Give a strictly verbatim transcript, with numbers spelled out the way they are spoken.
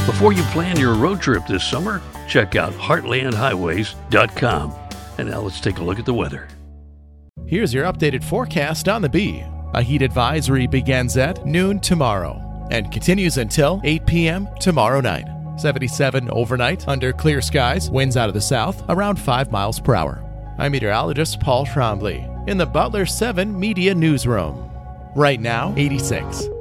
Before you plan your road trip this summer, check out heartland highways dot com. And now let's take a look at the weather. Here's your updated forecast on the Bee. A heat advisory begins at noon tomorrow and continues until eight p.m. tomorrow night. seventy-seven overnight under clear skies, winds out of the south around five miles per hour. I'm meteorologist Paul Trombley in the Butler seven Media Newsroom. Right now, eighty-six.